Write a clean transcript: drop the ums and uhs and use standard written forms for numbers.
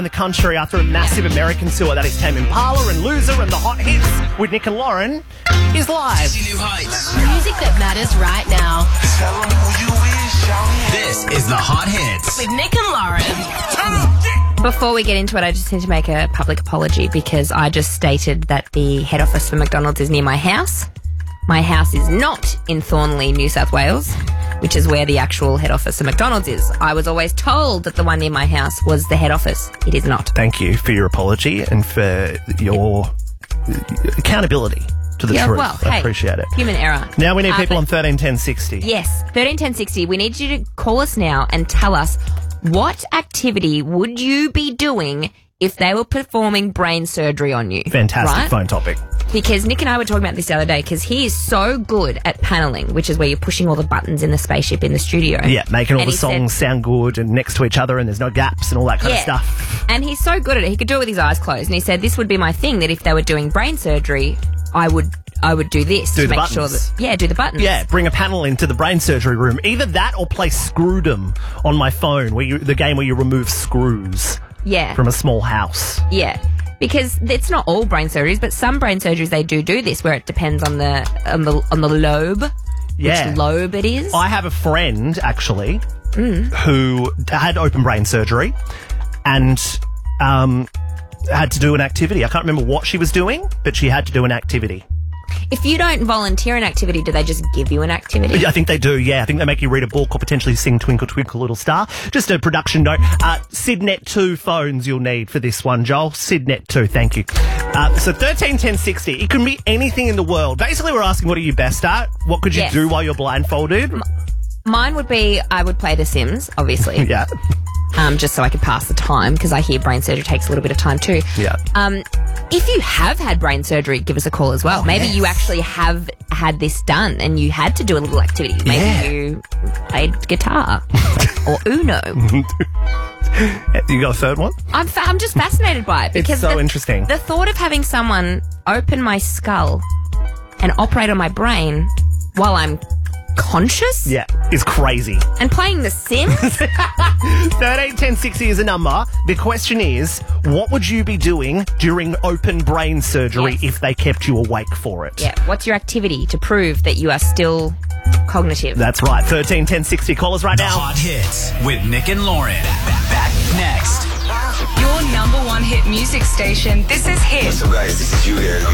in the country after a massive American tour. That is Tame Impala and Loser, and the hot hits with Nick and Lauren is live. New heights. Music that matters right now. This is the Hot Hits With Nick and Lauren. Before we get into it, I just need to make a public apology because I just stated that the head office for McDonald's is near my house. My house is not in Thornley, New South Wales, which is where the actual head office of McDonald's is. I was always told that the one near my house was the head office. It is not. Thank you for your apology and for your accountability to the truth. Well, I hey, appreciate it. Human error. Now we need people on 131060. Yes, 131060. We need you to call us now and tell us what activity would you be doing if they were performing brain surgery on you. Fantastic right? phone topic. Because Nick and I were talking about this the other day because he is so good at paneling, which is where you're pushing all the buttons in the spaceship in the studio. Yeah, making all And the he songs sound good and next to each other and there's no gaps and all that kind of stuff. And he's so good at it. He could do it with his eyes closed. And he said this would be my thing, that if they were doing brain surgery, I would do this Do to the make sure buttons. that do the buttons. Yeah, bring a panel into the brain surgery room. Either that or play Screwdom on my phone, the game where you remove screws Yeah. from a small house. Yeah. Because it's not all brain surgeries, but some brain surgeries they do this, where it depends on the lobe, Yeah. which lobe it is. I have a friend, actually, who had open brain surgery and had to do an activity. I can't remember what she was doing, but she had to do an activity. If you don't volunteer an activity, do they just give you an activity? I think they do, yeah. I think they make you read a book or potentially sing Twinkle Twinkle Little Star. Just a production note. Sidnet 2 phones you'll need for this one, Joel. Sidnet 2, thank you. So 131060, it can be anything in the world. Basically, we're asking what are you best at? What could you Yes. do while you're blindfolded? Mine would be I would play The Sims, obviously. Yeah. Just so I could pass the time, because I hear brain surgery takes a little bit of time too. Yeah. If you have had brain surgery, give us a call as well. Maybe you actually have had this done and you had to do a little activity. Maybe you played guitar or Uno. You got a third one? I'm just fascinated by it because so interesting. The thought of having someone open my skull and operate on my brain while I'm conscious Yeah, it's crazy. and playing The Sims. 131060 is a number. The question is, what would you be doing during open brain surgery Yes. if they kept you awake for it? Yeah, what's your activity to prove that you are still cognitive? That's right. 131060. Call us right The now. Hot Hits with Nick and Lauren. Back next. Your number one hit music station. This is Hit. So guys, this is Julian.